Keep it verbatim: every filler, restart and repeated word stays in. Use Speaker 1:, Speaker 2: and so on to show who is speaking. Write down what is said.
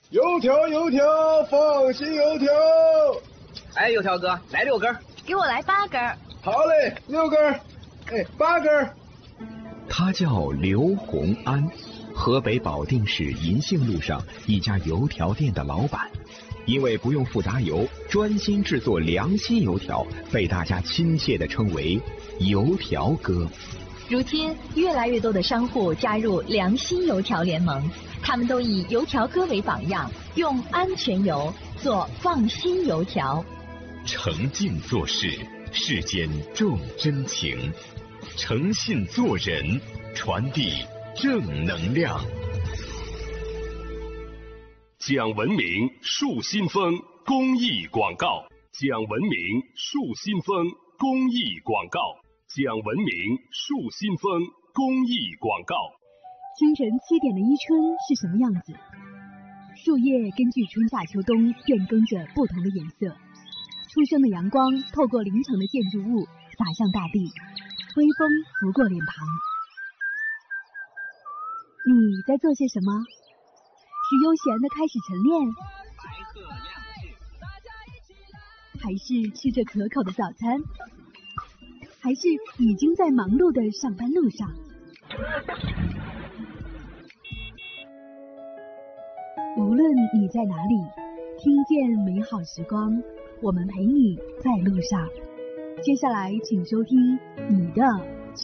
Speaker 1: 油条油条，放心油条。
Speaker 2: 哎，油条哥，来六根。
Speaker 3: 给我来八根。
Speaker 1: 好嘞，六根。哎，八根。
Speaker 4: 他叫刘洪安，河北保定市银杏路上一家油条店的老板。因为不用复杂油，专心制作良心油条，被大家亲切地称为油条哥。
Speaker 3: 如今越来越多的商户加入良心油条联盟，他们都以油条哥为榜样，用安全油做放心油条。
Speaker 4: 诚信做事，世间重真情；诚信做人，传递正能量。
Speaker 5: 讲文明树新风公益广告，讲文明树新风公益广告，讲文明树新风公益广告。
Speaker 6: 清晨七点的伊春是什么样子？树叶根据春夏秋冬变更着不同的颜色，初升的阳光透过凌晨的建筑物洒向大地，微风拂过脸庞。你在做些什么？是悠闲的开始晨练，还是吃着可口的早餐，还是已经在忙碌的上班路上？无论你在哪里，听见美好时光，我们陪你在路上。接下来请收听你的